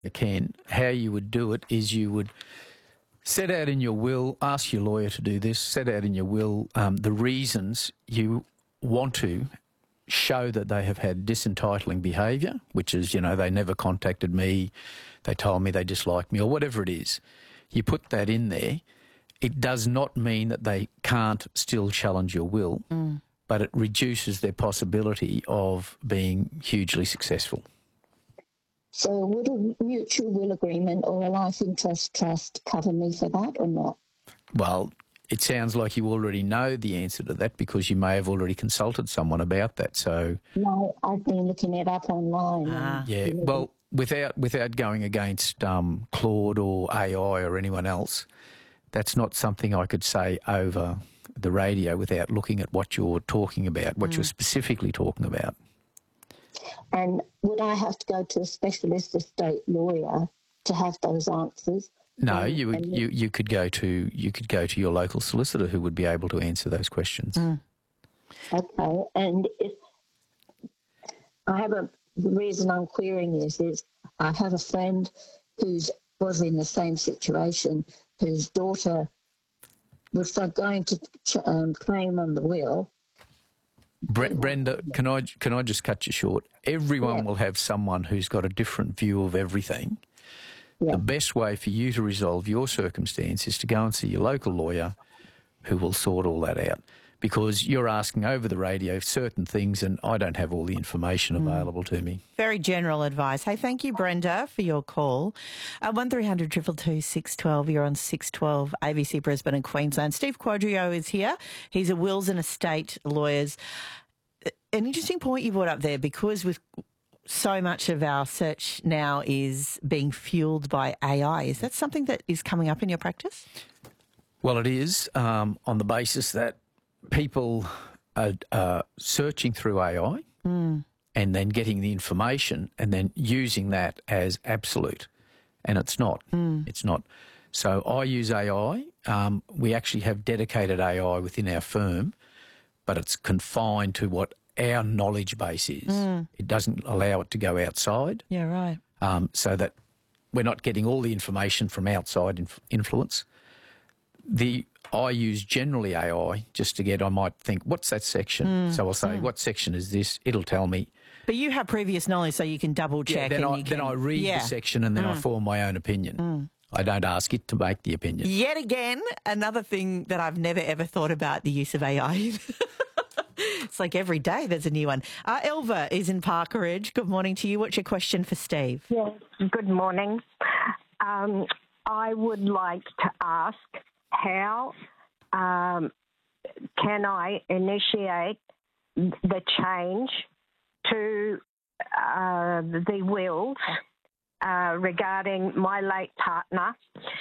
Ken, how you would do it is you would set out in your will, ask your lawyer to do this, set out in your will the reasons you want to show that they have had disentitling behaviour, which is, they never contacted me, they told me they disliked me, or whatever it is. You put that in there. It does not mean that they can't still challenge your will, but it reduces their possibility of being hugely successful. So would a mutual will agreement or a life interest trust cover me for that or not? Well, it sounds like you already know the answer to that because you may have already consulted someone about that. So no, I've been looking it up online. Well, without going against Claude or AI or anyone else, that's not something I could say over the radio without looking at what you're talking about, what you're specifically talking about. And would I have to go to a specialist estate lawyer to have those answers? No, you could go to your local solicitor who would be able to answer those questions. Okay, and the reason I'm querying this is I have a friend who was in the same situation, whose daughter was going to claim on the will. Brenda, can I just cut you short? Everyone will have someone who's got a different view of everything. Yeah. The best way for you to resolve your circumstance is to go and see your local lawyer who will sort all that out, because you're asking over the radio certain things and I don't have all the information available to me. Very general advice. Hey, thank you, Brenda, for your call. 1300 222 612. You're on 612 ABC Brisbane and Queensland. Steve Quadrio is here. He's a wills and estate lawyer. An interesting point you brought up there, because with so much of our search now is being fueled by AI. Is that something that is coming up in your practice? Well, it is, on the basis that people are searching through AI and then getting the information and then using that as absolute. And it's not. It's not. So I use AI. We actually have dedicated AI within our firm, but it's confined to what our knowledge base is. It doesn't allow it to go outside. Yeah, right. So that we're not getting all the information from outside influence. I use generally AI just to I might think, what's that section? So I'll say, what section is this? It'll tell me. But you have previous knowledge, so you can double check. Then I read the section and then I form my own opinion. I don't ask it to make the opinion. Yet again, another thing that I've never ever thought about, the use of AI. It's like every day there's a new one. Elva is in Parker-Ridge. Good morning to you. What's your question for Steve? Yes, good morning. I would like to ask, how can I initiate the change to the wills regarding my late partner,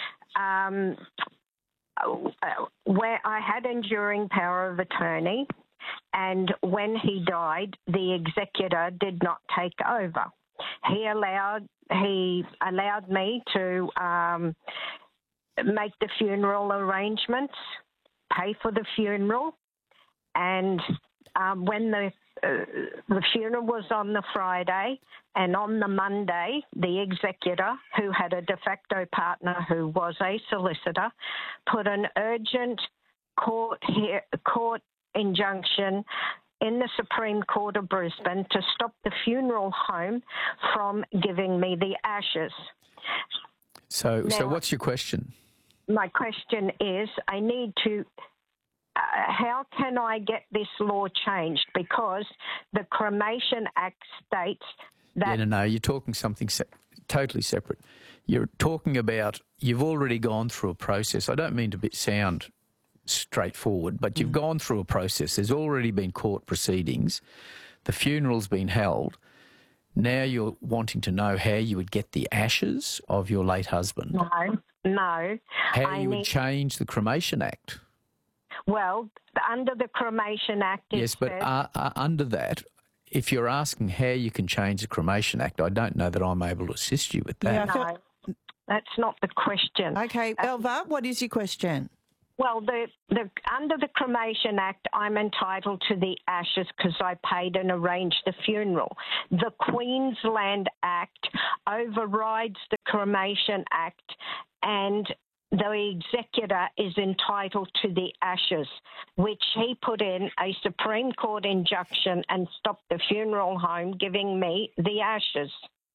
where I had enduring power of attorney, and when he died, the executor did not take over. He allowed me to make the funeral arrangements, pay for the funeral, and when the funeral was on the Friday, and on the Monday, the executor, who had a de facto partner who was a solicitor, put an urgent court injunction in the Supreme Court of Brisbane to stop the funeral home from giving me the ashes. So what's your question? My question is, I need to, how can I get this law changed? Because the Cremation Act states that... No, you're talking something totally separate. You're talking about, you've already gone through a process. I don't mean to sound straightforward, but you've gone through a process. There's already been court proceedings. The funeral's been held. Now you're wanting to know how you would get the ashes of your late husband. No. How you would change the Cremation Act. Well, under the Cremation Act... Yes, but under that, if you're asking how you can change the Cremation Act, I don't know that I'm able to assist you with that. No, that's not the question. Okay, Elva, what is your question? Well, under the Cremation Act, I'm entitled to the ashes because I paid and arranged the funeral. The Queensland Act overrides the Cremation Act, and the executor is entitled to the ashes, which he put in a Supreme Court injunction and stopped the funeral home giving me the ashes.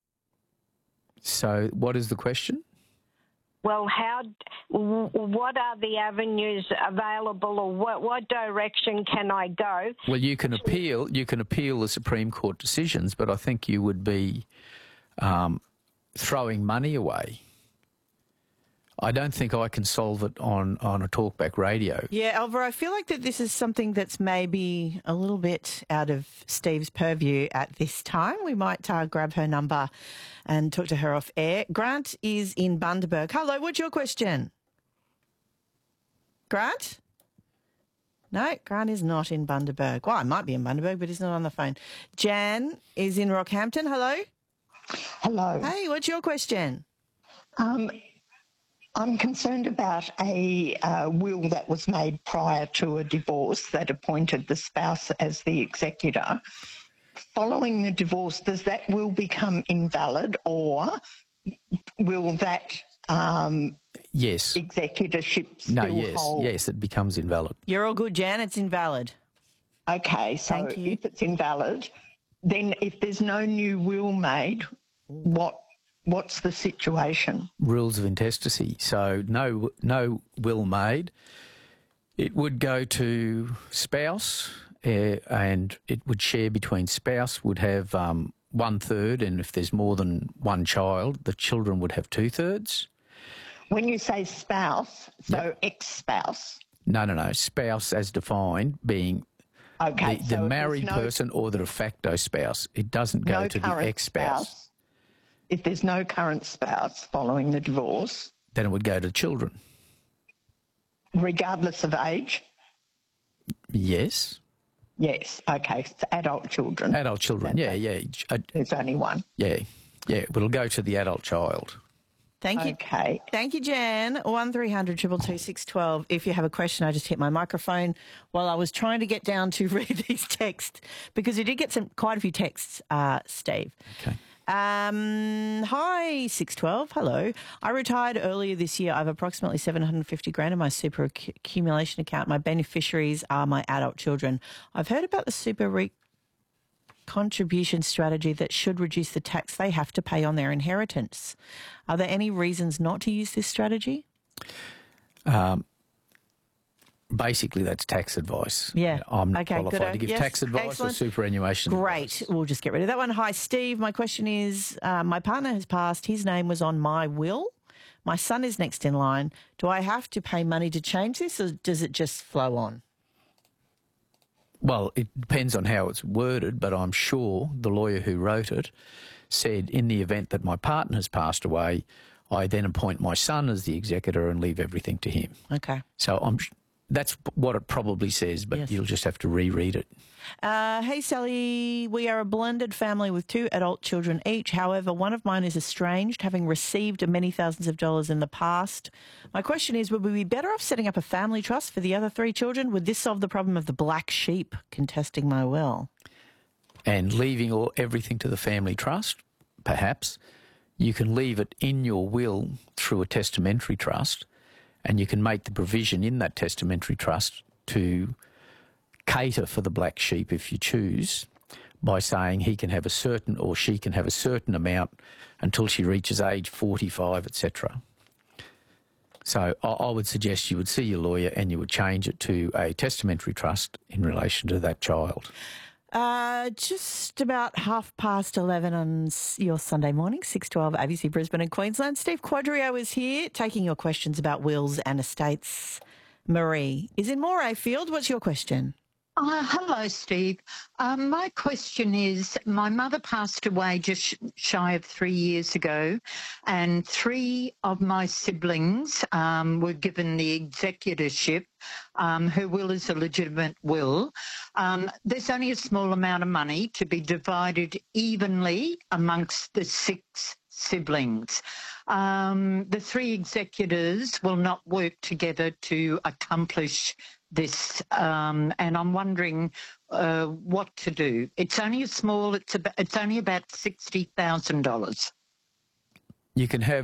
So what is the question? Well, what are the avenues available, or what direction can I go? Well, you can appeal the Supreme Court decisions, but I think you would be throwing money away. I don't think I can solve it on a talkback radio. Yeah, Alvaro, I feel like that this is something that's maybe a little bit out of Steve's purview at this time. We might grab her number and talk to her off air. Grant is in Bundaberg. Hello, what's your question? Grant? No, Grant is not in Bundaberg. Well, I might be in Bundaberg, but he's not on the phone. Jan is in Rockhampton. Hello? Hello. Hey, what's your question? I'm concerned about a will that was made prior to a divorce that appointed the spouse as the executor. Following the divorce, does that will become invalid, or will that Yes. executorship still hold? Yes, it becomes invalid. You're all good, Jan. It's invalid. Okay, so Thank you. if it's invalid, then if there's no new will made, what's the situation? Rules of intestacy. So no will made. It would go to spouse, and it would share between spouse, would have 1/3, and if there's more than one child, the children would have 2/3. When you say spouse, so ex-spouse. No. Spouse as defined being Okay, the so if married there's no- person or the de facto spouse. It doesn't go no to the current ex-spouse. spouse. If there's no current spouse following the divorce, Then it would go to children. regardless of age? Yes. Yes. Okay. It's adult children. Adult children. Yeah. There's only one. Yeah. But it'll go to the adult child. Thank you. Okay. Thank you, Jan. 1300 222 612. If you have a question, I just hit my microphone while I was trying to get down to read these texts, because we did get quite a few texts, Steve. Okay. Hi, 612. Hello. I retired earlier this year. I have approximately 750 grand in my super accumulation account. My beneficiaries are my adult children. I've heard about the super contribution strategy that should reduce the tax they have to pay on their inheritance. Are there any reasons not to use this strategy? Basically, that's tax advice. Yeah. I'm not Okay, qualified good. to give Yes, tax advice excellent. or superannuation Great. advice. We'll just get rid of that one. Hi, Steve. My question is, my partner has passed. His name was on my will. My son is next in line. Do I have to pay money to change this, or does it just flow on? Well, it depends on how it's worded, but I'm sure the lawyer who wrote it said, in the event that my partner has passed away, I then appoint my son as the executor and leave everything to him. Okay. So that's what it probably says, but Yes. you'll just have to reread it. Hey, Sally, we are a blended family with 2 adult children each. However, one of mine is estranged, having received many thousands of dollars in the past. My question is, would we be better off setting up a family trust for the other 3 children? Would this solve the problem of the black sheep contesting my will? And leaving everything to the family trust, perhaps. You can leave it in your will through a testamentary trust, and you can make the provision in that testamentary trust to cater for the black sheep if you choose, by saying he can have a certain or she can have a certain amount until she reaches age 45, etc. So I would suggest you would see your lawyer and you would change it to a testamentary trust in relation to that child. Just about 11:30 on your Sunday morning, 612 ABC Brisbane and Queensland. Steve Quadrio is here taking your questions about wills and estates. Marie is in Morayfield. What's your question? Hello, Steve. My question is, my mother passed away just shy of 3 years ago, and 3 of my siblings were given the executorship. Her will is a legitimate will. There's only a small amount of money to be divided evenly amongst the 6 siblings. The three executors will not work together to accomplish this, and I'm wondering what to do. It's only it's only about $60,000. You can have